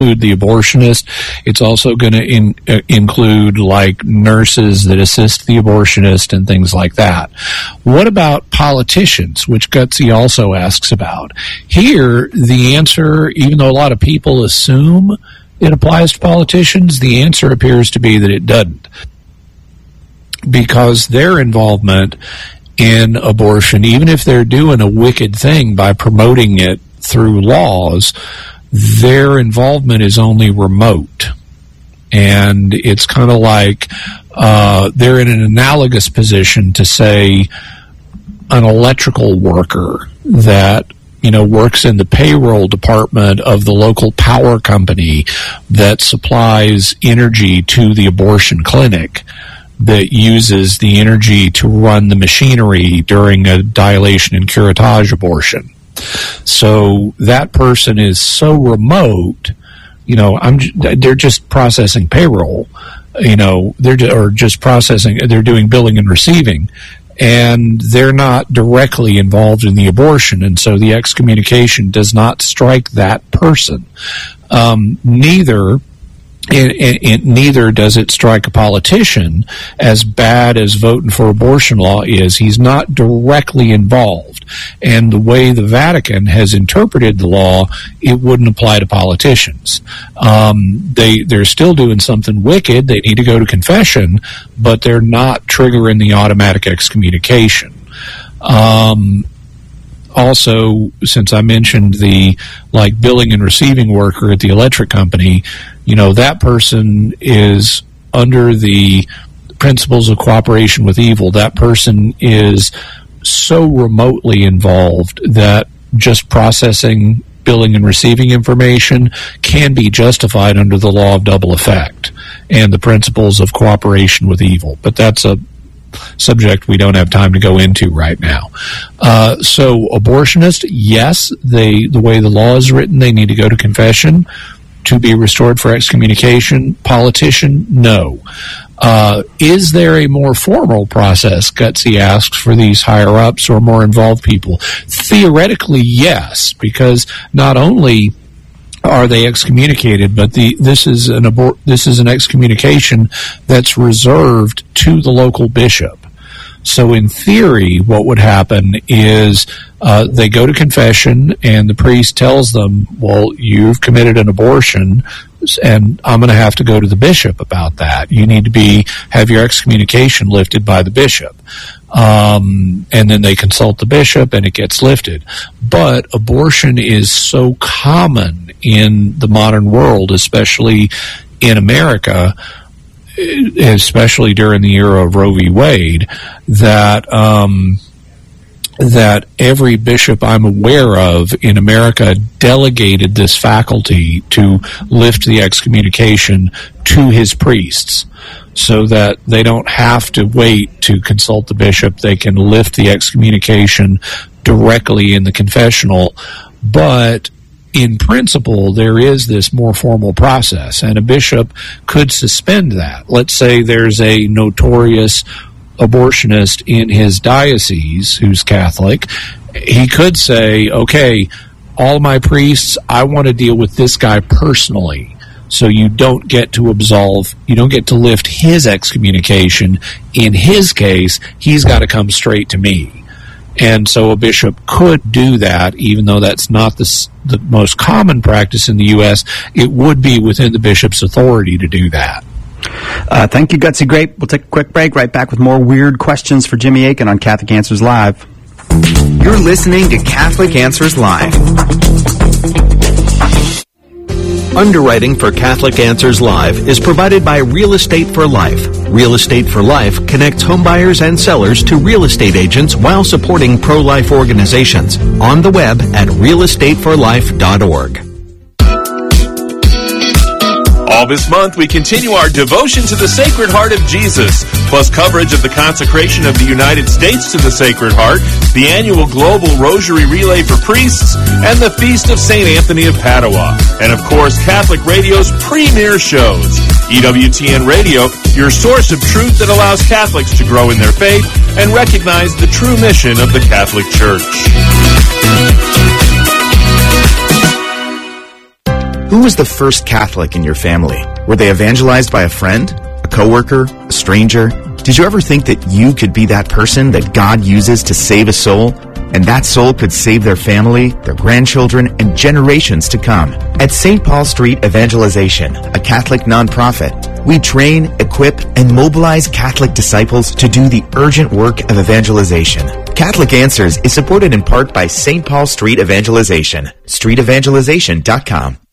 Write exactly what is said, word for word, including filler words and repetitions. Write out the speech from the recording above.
the abortionist. It's also going to in, uh, include like nurses that assist the abortionist and things like that. What about politicians, which Gutsy also asks about? Here, the answer, even though a lot of people assume it applies to politicians, the answer appears to be that it doesn't, because their involvement in abortion, even if they're doing a wicked thing by promoting it through laws, their involvement is only remote. And it's kind of like uh, they're in an analogous position to, say, an electrical worker that, you know, works in the payroll department of the local power company that supplies energy to the abortion clinic, that uses the energy to run the machinery during a dilation and curettage abortion. So that person is so remote, you know, I'm they're just processing payroll, you know, they're or just processing, they're doing billing and receiving, and they're not directly involved in the abortion, and so the excommunication does not strike that person. Um, neither And, and, and neither does it strike a politician, as bad as voting for abortion law is. He's not directly involved. And the way the Vatican has interpreted the law, it wouldn't apply to politicians. Um, they, they're still doing something wicked. They need to go to confession, but they're not triggering the automatic excommunication. Um, Also, since I mentioned the like billing and receiving worker at the electric company, you know, that person is under the principles of cooperation with evil. That person is so remotely involved that just processing billing and receiving information can be justified under the law of double effect and the principles of cooperation with evil. But that's a subject we don't have time to go into right now. Uh, so abortionists, yes, they the way the law is written, they need to go to confession to be restored for excommunication. Politician, no. Uh, is there a more formal process, Gutsy asks, for these higher-ups or more involved people? Theoretically, yes, because not only are they excommunicated, but the this is an abor- this is an excommunication that's reserved to the local bishop. So in theory, what would happen is uh, they go to confession, and the priest tells them, well, you've committed an abortion, and I'm going to have to go to the bishop about that. You need to be have your excommunication lifted by the bishop. Um, and then they consult the bishop, and it gets lifted. But abortion is so common in the modern world, especially in America, especially during the era of Roe v. Wade, that um, that every bishop I'm aware of in America delegated this faculty to lift the excommunication to his priests, so that they don't have to wait to consult the bishop. They can lift the excommunication directly in the confessional. But in principle, there is this more formal process, and a bishop could suspend that. Let's say there's a notorious abortionist in his diocese who's Catholic. He could say, okay, all my priests, I want to deal with this guy personally. So you don't get to absolve, you don't get to lift his excommunication. In his case, he's got to come straight to me. And so a bishop could do that, even though that's not the, the most common practice in the U S It would be within the bishop's authority to do that. Uh, thank you, Gutsy Grape. We'll take a quick break. Right back with more weird questions for Jimmy Akin on Catholic Answers Live. You're listening to Catholic Answers Live. Underwriting for Catholic Answers Live is provided by Real Estate for Life. Real Estate for Life connects homebuyers and sellers to real estate agents while supporting pro-life organizations. On the web at real estate for life dot org. All this month, we continue our devotion to the Sacred Heart of Jesus, plus coverage of the consecration of the United States to the Sacred Heart, the annual Global Rosary Relay for Priests, and the Feast of Saint Anthony of Padua. And of course, Catholic Radio's premier shows. E W T N Radio, your source of truth that allows Catholics to grow in their faith and recognize the true mission of the Catholic Church. Who was the first Catholic in your family? Were they evangelized by a friend, a coworker, a stranger? Did you ever think that you could be that person that God uses to save a soul? And that soul could save their family, their grandchildren, and generations to come. At Saint Paul Street Evangelization, a Catholic nonprofit, we train, equip, and mobilize Catholic disciples to do the urgent work of evangelization. Catholic Answers is supported in part by Saint Paul Street Evangelization. street evangelization dot com.